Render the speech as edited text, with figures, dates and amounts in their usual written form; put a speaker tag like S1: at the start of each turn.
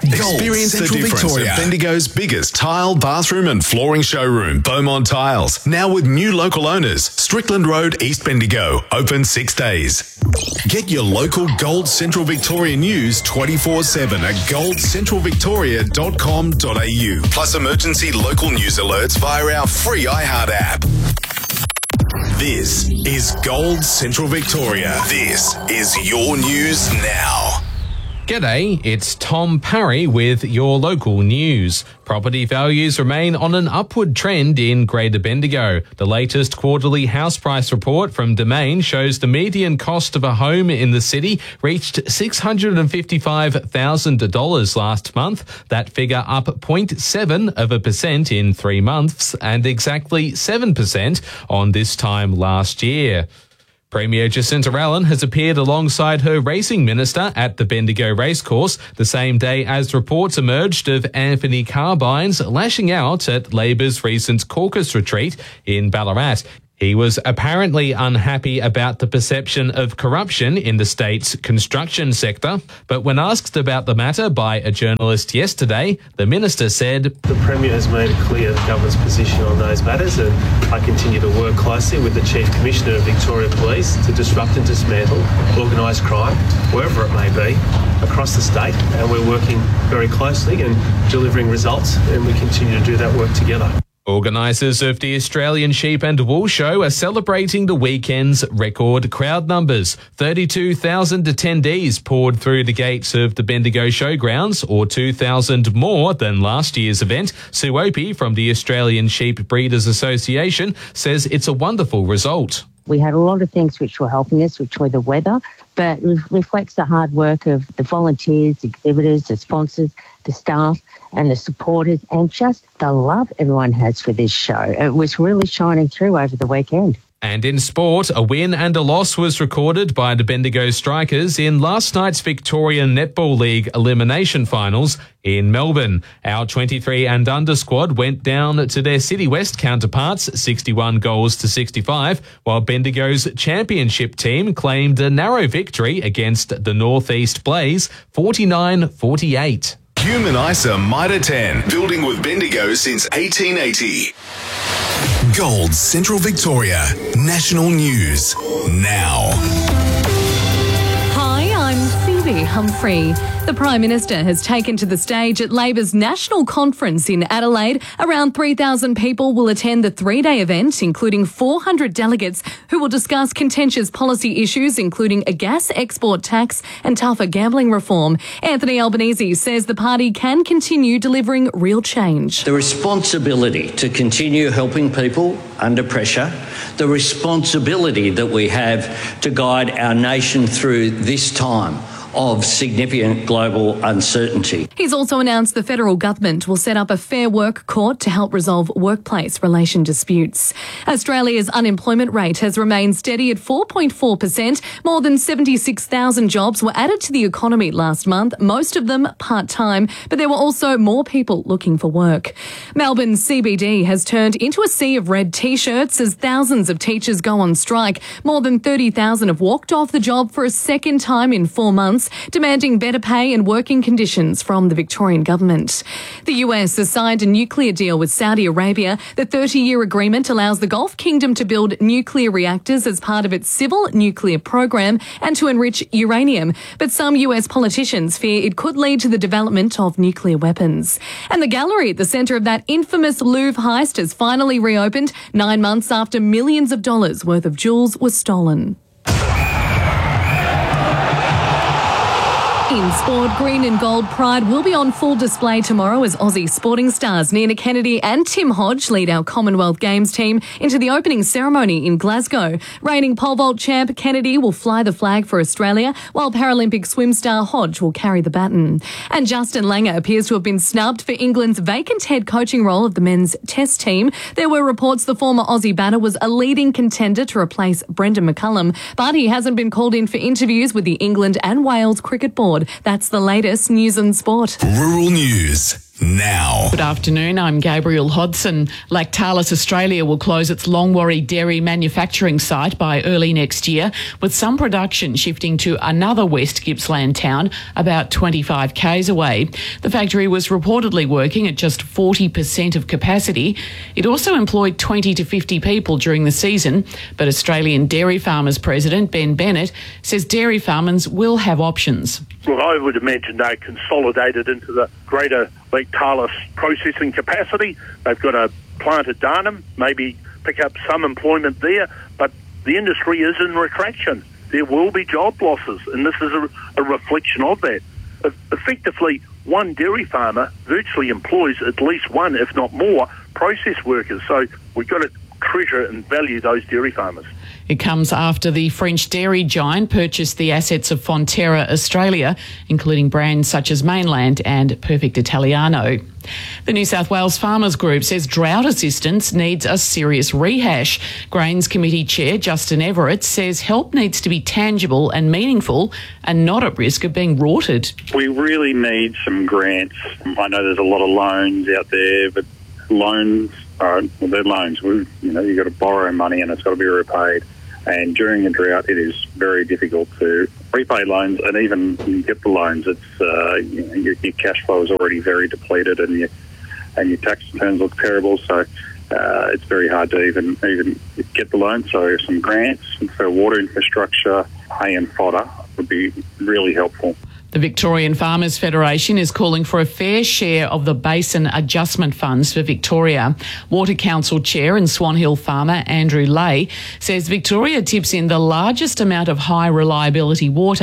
S1: Experience the difference at Bendigo's biggest tile, bathroom and flooring showroom, Beaumont Tiles. Now with new local owners. Strickland Road, East Bendigo. Open 6 days. Get your local Gold Central Victoria news 24/7 at goldcentralvictoria.com.au. Plus emergency local news alerts via our free iHeart app. This is Gold Central Victoria. This is your news now.
S2: G'day, it's Tom Parry with your local news. Property values remain on an upward trend in Greater Bendigo. The latest quarterly house price report from Domain shows the median cost of a home in the city reached $655,000 last month. That figure up 0.7% in 3 months and exactly 7% on this time last year. Premier Jacinta Allen has appeared alongside her racing minister at the Bendigo Racecourse the same day as reports emerged of Anthony Carbines lashing out at Labor's recent caucus retreat in Ballarat. He was apparently unhappy about the perception of corruption in the state's construction sector, but when asked about the matter by a journalist yesterday, the minister said,
S3: "The Premier has made it clear the government's position on those matters, and I continue to work closely with the Chief Commissioner of Victoria Police to disrupt and dismantle organised crime, wherever it may be, across the state, and we're working very closely and delivering results, and we continue to do that work together."
S2: Organisers of the Australian Sheep and Wool Show are celebrating the weekend's record crowd numbers. 32,000 attendees poured through the gates of the Bendigo Showgrounds, or 2,000 more than last year's event. Sue Opie from the Australian Sheep Breeders Association says it's a wonderful result.
S4: We had a lot of things which were helping us, which were the weather, but it reflects the hard work of the volunteers, the exhibitors, the sponsors, the staff and the supporters, and just the love everyone has for this show. It was really shining through over the weekend.
S2: And in sport, a win and a loss was recorded by the Bendigo Strikers in last night's Victorian Netball League elimination finals in Melbourne. Our 23 and under squad went down to their City West counterparts 61 goals to 65, while Bendigo's championship team claimed a narrow victory against the North East Blaze 49-48.
S1: Human ISA Mitre 10, building with Bendigo since 1880. Gold Central Victoria, national news now.
S5: Hi, I'm Phoebe Humphrey. The Prime Minister has taken to the stage at Labor's National Conference in Adelaide. Around 3,000 people will attend the 3-day event, including 400 delegates who will discuss contentious policy issues, including a gas export tax and tougher gambling reform. Anthony Albanese says the party can continue delivering real change.
S6: The responsibility to continue helping people under pressure, the responsibility that we have to guide our nation through this time of significant global uncertainty.
S5: He's also announced the federal government will set up a Fair Work Court to help resolve workplace relation disputes. Australia's unemployment rate has remained steady at 4.4%. More than 76,000 jobs were added to the economy last month, most of them part-time, but there were also more people looking for work. Melbourne CBD has turned into a sea of red T-shirts as thousands of teachers go on strike. More than 30,000 have walked off the job for a second time in 4 months, demanding better pay and working conditions from the Victorian government. The US has signed a nuclear deal with Saudi Arabia. The 30-year agreement allows the Gulf Kingdom to build nuclear reactors as part of its civil nuclear program and to enrich uranium. But some US politicians fear it could lead to the development of nuclear weapons. And the gallery at the centre of that infamous Louvre heist has finally reopened 9 months after millions of dollars worth of jewels were stolen. In sport, green and gold pride will be on full display tomorrow as Aussie sporting stars Nina Kennedy and Tim Hodge lead our Commonwealth Games team into the opening ceremony in Glasgow. Reigning pole vault champ Kennedy will fly the flag for Australia, while Paralympic swim star Hodge will carry the baton. And Justin Langer appears to have been snubbed for England's vacant head coaching role of the men's test team. There were reports the former Aussie batter was a leading contender to replace Brendan McCullum, but he hasn't been called in for interviews with the England and Wales Cricket Board. That's the latest news and sport.
S1: Rural News. now.
S7: Good afternoon, I'm Gabriel Hodson. Lactalis Australia will close its Longwarry dairy manufacturing site by early next year, with some production shifting to another West Gippsland town about 25 k's away. The factory was reportedly working at just 40% of capacity. It also employed 20 to 50 people during the season, but Australian Dairy Farmers President Ben Bennett says dairy farmers will have options.
S8: Well, I would imagine they're consolidated into the greater Lactalis processing capacity. They've got a plant at Darnham, maybe pick up some employment there, but the industry is in retraction. There will be job losses, and this is a reflection of that. Effectively, one dairy farmer virtually employs at least one, if not more, process workers. So we've got to treasure and value those dairy farmers.
S7: It comes after the French dairy giant purchased the assets of Fonterra Australia, including brands such as Mainland and Perfect Italiano. The New South Wales Farmers Group says drought assistance needs a serious rehash. Grains Committee Chair Justin Everett says help needs to be tangible and meaningful and not at risk of being rorted.
S9: We really need some grants. I know there's a lot of loans out there, but loans are, well, they're loans. You've got to borrow money and it's got to be repaid. And during a drought, it is very difficult to repay loans, and even when you get the loans, it's your cash flow is already very depleted, and your tax returns look terrible. So it's very hard to even get the loan. So some grants for water infrastructure, hay and fodder would be really helpful.
S7: The Victorian Farmers Federation is calling for a fair share of the basin adjustment funds for Victoria. Water Council Chair and Swan Hill farmer Andrew Lay says Victoria tips in the largest amount of high reliability water